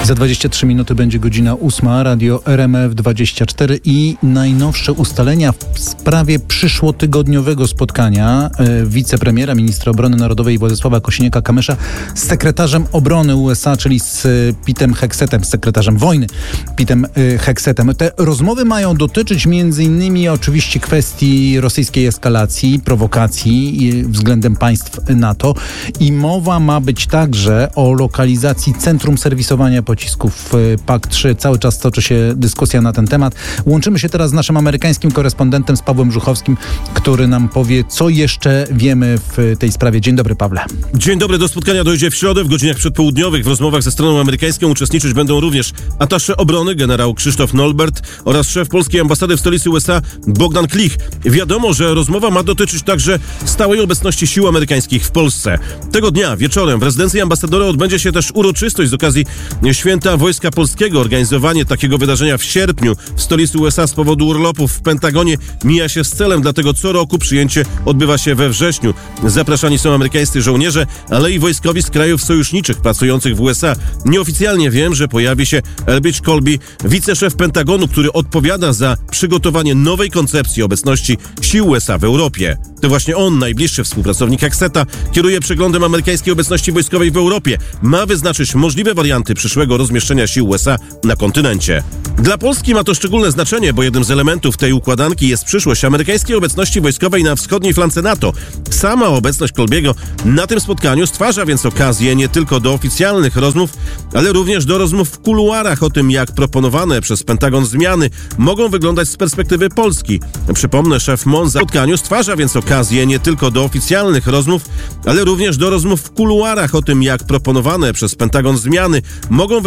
Za 23 minuty będzie godzina 8, radio RMF24 i najnowsze ustalenia w sprawie przyszłotygodniowego spotkania wicepremiera, ministra obrony narodowej Władysława Kosiniaka-Kamysza z sekretarzem obrony USA, czyli z Pete'em Hegsetem, z sekretarzem wojny Pete'em Hegsetem. Te rozmowy mają dotyczyć m.in. oczywiście kwestii rosyjskiej eskalacji, prowokacji względem państw NATO i mowa ma być także o lokalizacji centrum serwisowania pocisków PAK-3. Cały czas toczy się dyskusja na ten temat. Łączymy się teraz z naszym amerykańskim korespondentem, z Pawłem Żuchowskim, który nam powie, co jeszcze wiemy w tej sprawie. Dzień dobry, Pawle. Dzień dobry. Do spotkania dojdzie w środę w godzinach przedpołudniowych. W rozmowach ze stroną amerykańską uczestniczyć będą również atasze obrony generał Krzysztof Nolbert oraz szef polskiej ambasady w stolicy USA Bogdan Klich. Wiadomo, że rozmowa ma dotyczyć także stałej obecności sił amerykańskich w Polsce. Tego dnia wieczorem w rezydencji ambasadora odbędzie się też uroczystość z okazji Święta Wojska Polskiego. Organizowanie takiego wydarzenia w sierpniu w stolicy USA z powodu urlopów w Pentagonie mija się z celem, dlatego co roku przyjęcie odbywa się we wrześniu. Zapraszani są amerykańscy żołnierze, ale i wojskowi z krajów sojuszniczych pracujących w USA. Nieoficjalnie wiem, że pojawi się Elbridge Colby, wiceszef Pentagonu, który odpowiada za przygotowanie nowej koncepcji obecności sił USA w Europie. To właśnie on, najbliższy współpracownik Hegseta, kieruje przeglądem amerykańskiej obecności wojskowej w Europie. Ma wyznaczyć możliwe warianty przyszłego rozmieszczenia sił USA na kontynencie. Dla Polski ma to szczególne znaczenie, bo jednym z elementów tej układanki jest przyszłość amerykańskiej obecności wojskowej na wschodniej flance NATO. Sama obecność Colby'ego na tym spotkaniu stwarza więc okazję nie tylko do oficjalnych rozmów, ale również do rozmów w kuluarach o tym, jak proponowane przez Pentagon zmiany mogą wyglądać z perspektywy Polski. Przypomnę, szef MON za spotkaniu stwarza więc okazję nie tylko do oficjalnych rozmów, ale również do rozmów w kuluarach o tym, jak proponowane przez Pentagon zmiany mogą wyglądać